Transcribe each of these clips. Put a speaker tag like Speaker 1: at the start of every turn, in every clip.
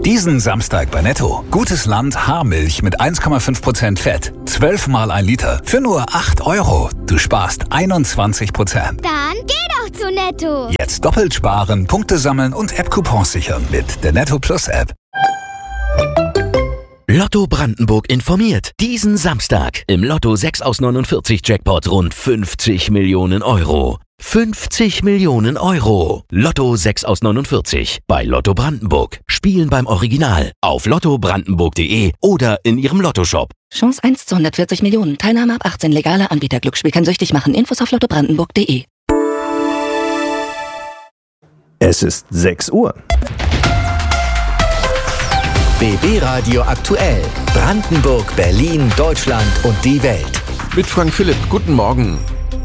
Speaker 1: Diesen Samstag bei Netto. Gutes Land Haarmilch mit 1,5% Fett. 12 mal 1 Liter für nur 8 €. Du sparst 21%.
Speaker 2: Dann geh doch zu Netto.
Speaker 1: Jetzt doppelt sparen, Punkte sammeln und App-Coupons sichern mit der Netto Plus App.
Speaker 3: Lotto Brandenburg informiert. Diesen Samstag im Lotto 6 aus 49 Jackpot rund 50 Millionen Euro. 50 Millionen Euro. Lotto 6 aus 49 bei Lotto Brandenburg. Spielen beim Original auf lottobrandenburg.de oder in Ihrem Lottoshop.
Speaker 4: Chance 1 zu 140 Millionen. Teilnahme ab 18. Legaler Anbieter. Glücksspiel kann süchtig machen. Infos auf lottobrandenburg.de.
Speaker 5: Es ist 6 Uhr.
Speaker 3: BB Radio aktuell. Brandenburg, Berlin, Deutschland und die Welt.
Speaker 6: Mit Frank Philipp, guten Morgen.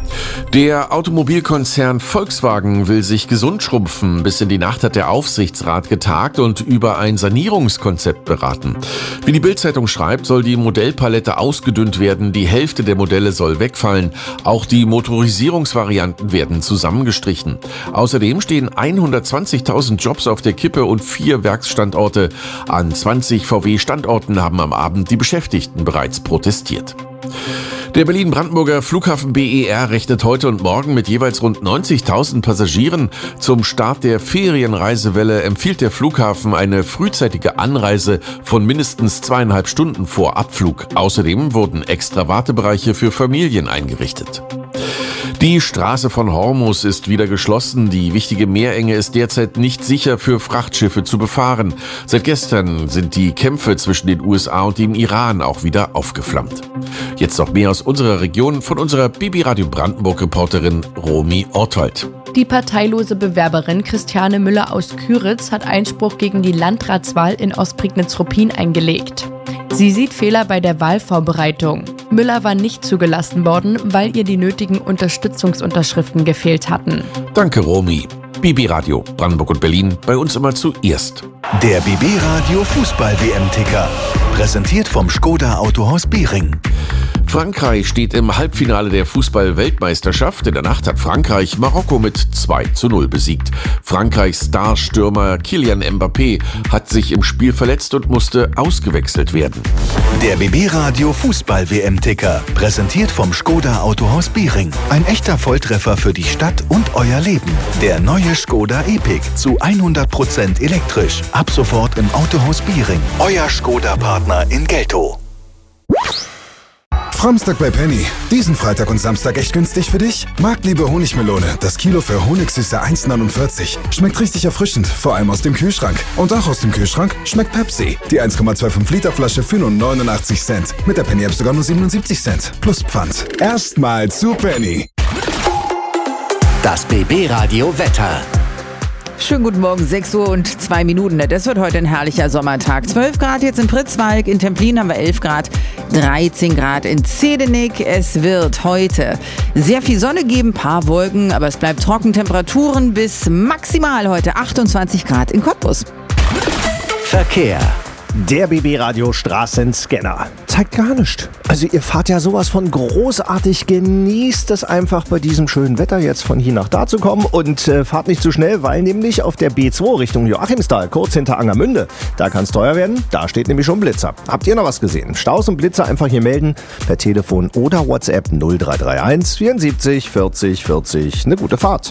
Speaker 6: Der Automobilkonzern Volkswagen will sich gesund schrumpfen. Bis in die Nacht hat der Aufsichtsrat getagt und über ein Sanierungskonzept beraten. Wie die Bild-Zeitung schreibt, soll die Modellpalette ausgedünnt werden. Die Hälfte der Modelle soll wegfallen. Auch die Motorisierungsvarianten werden zusammengestrichen. Außerdem stehen 120.000 Jobs auf der Kippe und 4 Werksstandorte an 20 VW-Standorten haben am Abend die Beschäftigten bereits protestiert. Der Berlin-Brandenburger Flughafen BER rechnet heute und morgen mit jeweils rund 90.000 Passagieren. Zum Start der Ferienreisewelle empfiehlt der Flughafen eine frühzeitige Anreise von mindestens 2,5 Stunden vor Abflug. Außerdem wurden extra Wartebereiche für Familien eingerichtet. Die Straße von Hormuz ist wieder geschlossen. Die wichtige Meerenge ist derzeit nicht sicher für Frachtschiffe zu befahren. Seit gestern sind die Kämpfe zwischen den USA und dem Iran auch wieder aufgeflammt. Jetzt noch mehr aus unserer Region von unserer BB Radio Brandenburg-Reporterin Romy Ortwald.
Speaker 7: Die parteilose Bewerberin Christiane Müller aus Küritz hat Einspruch gegen die Landratswahl in Ostprignitz-Ruppin eingelegt. Sie sieht Fehler bei der Wahlvorbereitung. Müller war nicht zugelassen worden, weil ihr die nötigen Unterstützungsunterschriften gefehlt hatten.
Speaker 6: Danke, Romy. BB Radio Brandenburg und Berlin, bei uns immer zuerst.
Speaker 1: Der BB Radio Fußball-WM-Ticker. Präsentiert vom Škoda Autohaus Biering.
Speaker 6: Frankreich steht im Halbfinale der Fußball-Weltmeisterschaft. In der Nacht hat Frankreich Marokko mit 2:0 besiegt. Frankreichs Starstürmer Kylian Mbappé hat sich im Spiel verletzt und musste ausgewechselt werden.
Speaker 1: Der BB Radio Fußball-WM-Ticker. Präsentiert vom Škoda Autohaus Biering. Ein echter Volltreffer für die Stadt und euer Leben. Der neue Škoda Epiq zu 100% elektrisch. Ab sofort im Autohaus Biering. Euer Škoda-Partner in Geltow.
Speaker 8: Framstag bei Penny. Diesen Freitag und Samstag echt günstig für dich? Marktliebe Honigmelone. Das Kilo für Honigsüße 1,49. Schmeckt richtig erfrischend, vor allem aus dem Kühlschrank. Und auch aus dem Kühlschrank schmeckt Pepsi. Die 1,25 Liter Flasche für nur 89 Cent. Mit der Penny App sogar nur 77 Cent. Plus Pfand. Erstmal zu Penny.
Speaker 3: Das BB Radio Wetter.
Speaker 9: Schönen guten Morgen, 6 Uhr und 2 Minuten. Das wird heute ein herrlicher Sommertag. 12 Grad jetzt in Pritzwalk, in Templin haben wir 11 Grad, 13 Grad in Zedenik. Es wird heute sehr viel Sonne geben, paar Wolken, aber es bleibt trocken. Temperaturen bis maximal heute 28 Grad in Cottbus.
Speaker 3: Verkehr.
Speaker 5: Der BB Radio Straßenscanner zeigt gar nichts. Also ihr fahrt ja sowas von großartig. Genießt es einfach bei diesem schönen Wetter jetzt von hier nach da zu kommen und fahrt nicht zu schnell, weil nämlich auf der B2 Richtung Joachimsthal, kurz hinter Angermünde, da kann es teuer werden. Da steht nämlich schon Blitzer. Habt ihr noch was gesehen? Staus und Blitzer einfach hier melden per Telefon oder WhatsApp 0331 74 40 40. Eine gute Fahrt.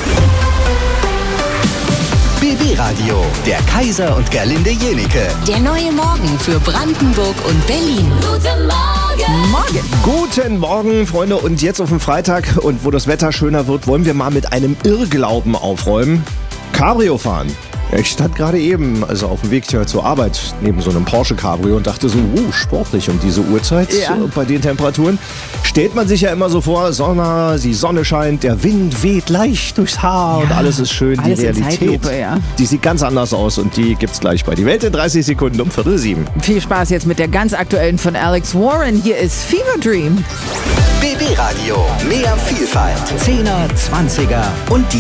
Speaker 3: BB Radio, der Kaiser und Gerlinde Jenike.
Speaker 4: Der neue Morgen für Brandenburg und Berlin.
Speaker 2: Guten Morgen.
Speaker 5: Morgen. Guten Morgen, Freunde. Und jetzt auf dem Freitag und wo das Wetter schöner wird, wollen wir mal mit einem Irrglauben aufräumen. Cabrio fahren. Ich stand gerade eben, also auf dem Weg zur Arbeit, neben so einem Porsche Cabrio und dachte so, sportlich um diese Uhrzeit, bei den Temperaturen. Stellt man sich ja immer so vor, die Sonne scheint, der Wind weht leicht durchs Haar und alles ist schön.
Speaker 9: Alles
Speaker 5: die Realität,
Speaker 9: Zeitlupe,
Speaker 5: die sieht ganz anders aus und die gibt's gleich bei Die Welt in 30 Sekunden um 6:45.
Speaker 9: Viel Spaß jetzt mit der ganz aktuellen von Alex Warren. Hier ist Fever Dream.
Speaker 3: BB Radio, mehr Vielfalt, 10er, 20er und die